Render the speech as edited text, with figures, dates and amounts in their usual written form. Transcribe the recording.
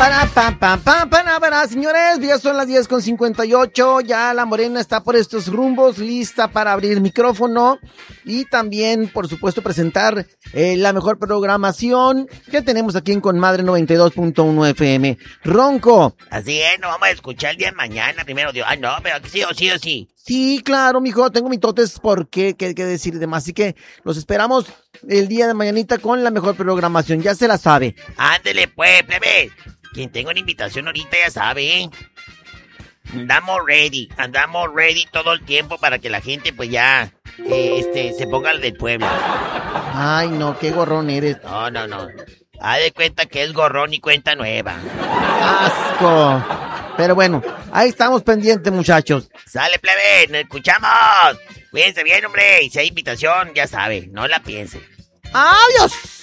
Para, señores, ya son las 10:58, ya la Morena está por estos rumbos, lista para abrir micrófono y también, por supuesto, presentar la mejor programación que tenemos aquí en Conmadre 92.1 FM. Ronco. Así es, nos vamos a escuchar el día de mañana, primero Dios. Ay, no, pero sí o sí. Sí, claro, mijo, tengo mitotes por qué decir y demás, así que los esperamos el día de mañanita con la mejor programación, ya se la sabe. Ándele pues, plebe. Quien tenga una invitación ahorita ya sabe, ¿eh? Andamos ready todo el tiempo para que la gente pues ya se ponga al del pueblo. Ay, no, qué gorrón eres. No. Haz de cuenta que es gorrón y cuenta nueva. ¡Asco! Pero bueno, ahí estamos pendientes, muchachos. Sale, plebe, nos escuchamos. Cuídense bien, hombre. Y si hay invitación, ya sabe, no la piense. ¡Adiós!